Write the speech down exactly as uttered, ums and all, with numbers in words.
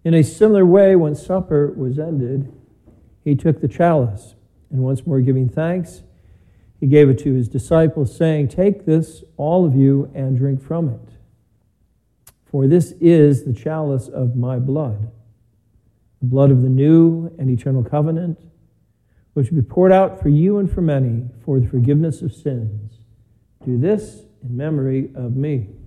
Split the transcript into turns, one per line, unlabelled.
In a similar way, when supper was ended, he took the chalice, and once more giving thanks, he gave it to his disciples, saying, "Take this, all of you, and drink from it. For this is the chalice of my blood, the blood of the new and eternal covenant, which will be poured out for you and for many for the forgiveness of sins. Do this in memory of me."